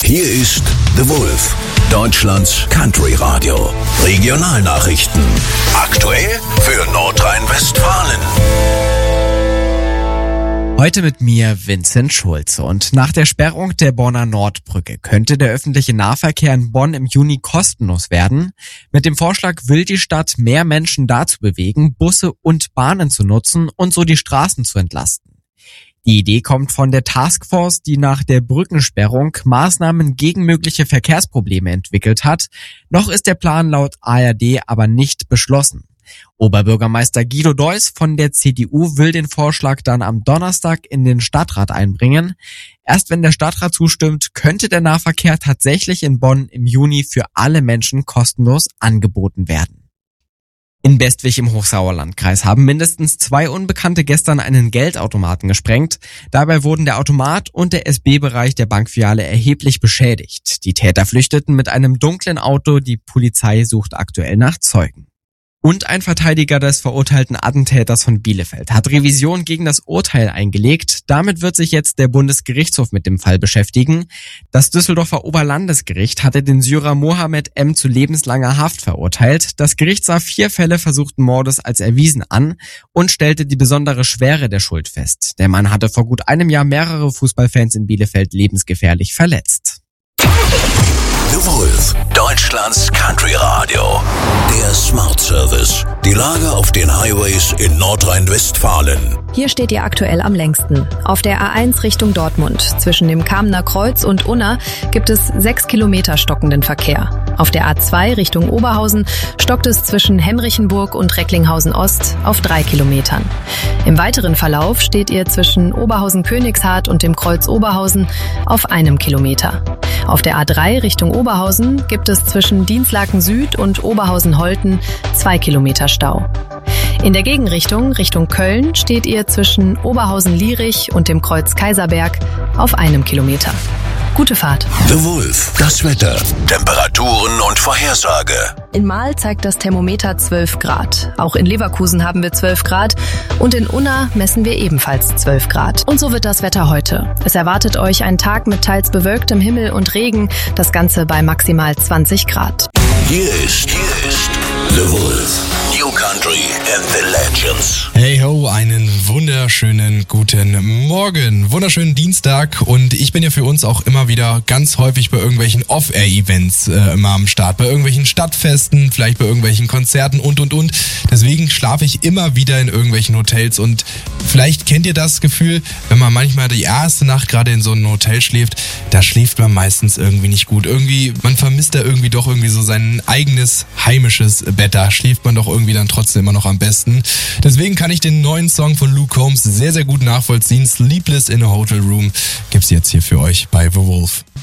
Hier ist The Wolf, Deutschlands Country Radio. Regionalnachrichten. Aktuell für Nordrhein-Westfalen. Heute mit mir Vincent Schulze. Und nach der Sperrung der Bonner Nordbrücke könnte der öffentliche Nahverkehr in Bonn im Juni kostenlos werden. Mit dem Vorschlag will die Stadt mehr Menschen dazu bewegen, Busse und Bahnen zu nutzen und so die Straßen zu entlasten. Die Idee kommt von der Taskforce, die nach der Brückensperrung Maßnahmen gegen mögliche Verkehrsprobleme entwickelt hat. Noch ist der Plan laut ARD aber nicht beschlossen. Oberbürgermeister Guido Deuss von der CDU will den Vorschlag dann am Donnerstag in den Stadtrat einbringen. Erst wenn der Stadtrat zustimmt, könnte der Nahverkehr tatsächlich in Bonn im Juni für alle Menschen kostenlos angeboten werden. In Bestwig im Hochsauerlandkreis haben mindestens 2 Unbekannte gestern einen Geldautomaten gesprengt. Dabei wurden der Automat und der SB-Bereich der Bankfiliale erheblich beschädigt. Die Täter flüchteten mit einem dunklen Auto. Die Polizei sucht aktuell nach Zeugen. Und ein Verteidiger des verurteilten Attentäters von Bielefeld hat Revision gegen das Urteil eingelegt. Damit wird sich jetzt der Bundesgerichtshof mit dem Fall beschäftigen. Das Düsseldorfer Oberlandesgericht hatte den Syrer Mohammed M. zu lebenslanger Haft verurteilt. Das Gericht sah 4 Fälle versuchten Mordes als erwiesen an und stellte die besondere Schwere der Schuld fest. Der Mann hatte vor gut einem Jahr mehrere Fußballfans in Bielefeld lebensgefährlich verletzt. The Wolf, Deutschlands Country Radio. Der Smart Service. Die Lage auf den Highways in Nordrhein-Westfalen. Hier steht ihr aktuell am längsten. Auf der A1 Richtung Dortmund zwischen dem Kamener Kreuz und Unna gibt es 6 Kilometer stockenden Verkehr. Auf der A2 Richtung Oberhausen stockt es zwischen Henrichenburg und Recklinghausen-Ost auf 3 Kilometern. Im weiteren Verlauf steht ihr zwischen Oberhausen-Königshardt und dem Kreuz Oberhausen auf 1 Kilometer. Auf der A3 Richtung Oberhausen gibt es zwischen Dinslaken Süd und Oberhausen-Holten 2 Kilometer Stau. In der Gegenrichtung, Richtung Köln, steht ihr zwischen Oberhausen-Lierich und dem Kreuz Kaiserberg auf 1 Kilometer. Gute Fahrt. The Wolf, das Wetter, Temperaturen und Vorhersage. In Mahl zeigt das Thermometer 12 Grad. Auch in Leverkusen haben wir 12 Grad und in Unna messen wir ebenfalls 12 Grad. Und so wird das Wetter heute. Es erwartet euch ein Tag mit teils bewölktem Himmel und Regen, das Ganze bei maximal 20 Grad. Hier ist The Wolf, New Country and the Legends. Hey ho, einen wunderschönen guten Morgen, wunderschönen Dienstag und ich bin ja für uns auch immer wieder ganz häufig bei irgendwelchen Off-Air-Events immer am Start, bei irgendwelchen Stadtfesten, vielleicht bei irgendwelchen Konzerten und. Deswegen schlafe ich immer wieder in irgendwelchen Hotels und vielleicht kennt ihr das Gefühl, wenn man manchmal die erste Nacht gerade in so einem Hotel schläft, da schläft man meistens irgendwie nicht gut. Irgendwie, man vermisst da irgendwie doch irgendwie so sein eigenes heimisches Bett, da schläft man doch irgendwie dann trotzdem immer noch am besten. Deswegen kann ich den neuen Song von Luke Combs sehr, sehr gut nachvollziehen. Sleepless in a Hotel Room gibt's jetzt hier für euch bei The Wolf.